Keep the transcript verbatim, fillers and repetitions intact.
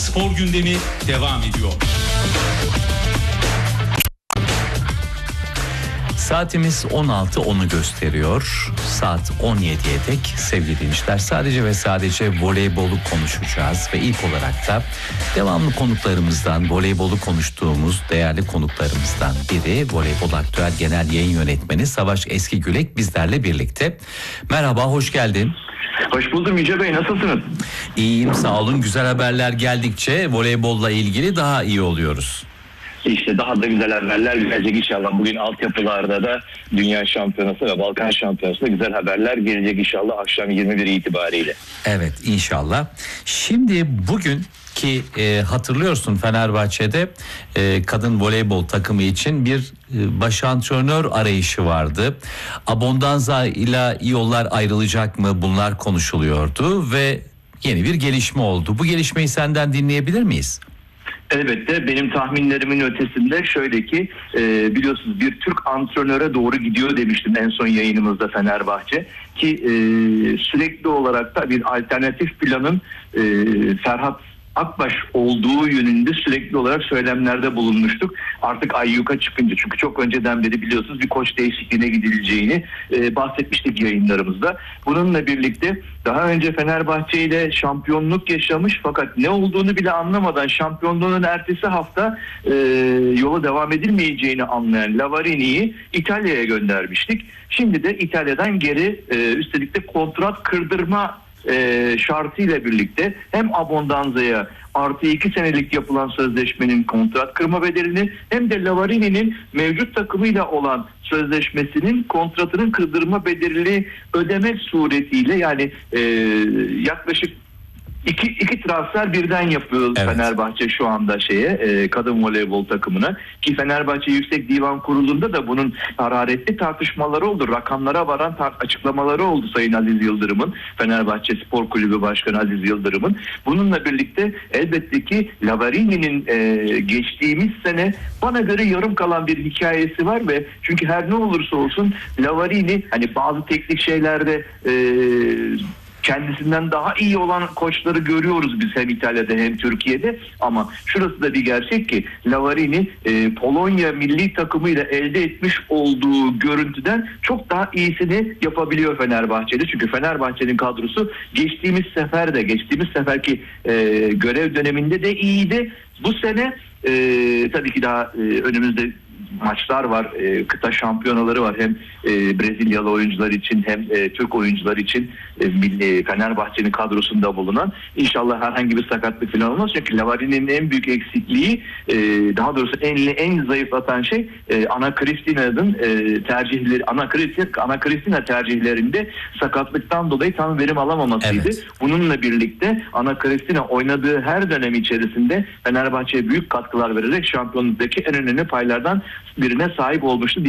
Spor gündemi devam ediyor. Saatimiz on altı onu gösteriyor. Saat on yediye dek sevgili dinleyiciler sadece ve sadece voleybolu konuşacağız. Ve ilk olarak da devamlı konuklarımızdan, voleybolu konuştuğumuz değerli konuklarımızdan biri Voleybol Aktüel Genel Yayın Yönetmeni Savaş Eskigülek bizlerle birlikte. Merhaba, hoş geldin. Hoş buldum Yüce Bey, nasılsınız? İyiyim, sağ olun. Güzel haberler geldikçe voleybolla ilgili daha iyi oluyoruz. İşte daha da güzel haberler gelecek inşallah. Bugün altyapılarda da Dünya Şampiyonası ve Balkan Şampiyonası'nda güzel haberler gelecek inşallah akşam yirmi bir itibariyle. Evet, inşallah. Şimdi bugün ki e, hatırlıyorsun Fenerbahçe'de e, kadın voleybol takımı için bir e, baş antrenör arayışı vardı. Abondanza ile yollar ayrılacak mı? Bunlar konuşuluyordu ve yeni bir gelişme oldu. Bu gelişmeyi senden dinleyebilir miyiz? Elbette benim tahminlerimin ötesinde şöyle ki e, biliyorsunuz bir Türk antrenöre doğru gidiyor demiştim en son yayınımızda Fenerbahçe ki e, sürekli olarak da bir alternatif planın e, Ferhat Akbaş olduğu yönünde sürekli olarak söylemlerde bulunmuştuk. Artık ayyuka çıkınca, çünkü çok önceden beri biliyorsunuz bir koç değişikliğine gidileceğini e, bahsetmiştik yayınlarımızda. Bununla birlikte daha önce Fenerbahçe ile şampiyonluk yaşamış fakat ne olduğunu bile anlamadan şampiyonluğun ertesi hafta e, yola devam edilmeyeceğini anlayan Lavarini'yi İtalya'ya göndermiştik. Şimdi de İtalya'dan geri e, üstelik de kontrat kırdırma E, şartıyla birlikte hem Abondanza'ya artı iki senelik yapılan sözleşmenin kontrat kırma bedelini hem de Lavarini'nin mevcut takımıyla olan sözleşmesinin kontratının kırdırma bedelini ödemek suretiyle yani e, yaklaşık İki, iki transfer birden yapıyor evet. Fenerbahçe şu anda şeye e, kadın voleybol takımına ki Fenerbahçe Yüksek Divan Kurulu'nda da bunun hararetli tartışmaları oldu. Rakamlara varan tar- açıklamaları oldu Sayın Aziz Yıldırım'ın, Fenerbahçe Spor Kulübü Başkanı Aziz Yıldırım'ın. Bununla birlikte elbette ki Lavarini'nin e, geçtiğimiz sene bana göre yarım kalan bir hikayesi var ve çünkü her ne olursa olsun Lavarini hani bazı teknik şeylerde e, kendisinden daha iyi olan koçları görüyoruz biz hem İtalya'da hem Türkiye'de ama şurası da bir gerçek ki Lavarini e, Polonya milli takımıyla elde etmiş olduğu görüntüden çok daha iyisini yapabiliyor Fenerbahçe'de. Çünkü Fenerbahçe'nin kadrosu geçtiğimiz sefer de geçtiğimiz seferki e, görev döneminde de iyiydi. Bu sene e, tabii ki daha e, önümüzde maçlar var, e, kıta şampiyonaları var hem e, Brezilyalı oyuncular için hem e, Türk oyuncular için e, milli Fenerbahçe'nin kadrosunda bulunan inşallah herhangi bir sakatlık falan olmaz çünkü Lavarini'nin en büyük eksikliği e, daha doğrusu en en zayıflatan şey e, Ana Cristina'nın e, tercihleri Ana Cristina Ana Cristina tercihlerinde sakatlıktan dolayı tam verim alamamasıydı. Evet. Bununla birlikte Ana Cristina oynadığı her dönem içerisinde Fenerbahçe'ye büyük katkılar vererek şampiyonluktaki en önemli paylardan birine sahip olmuştu diye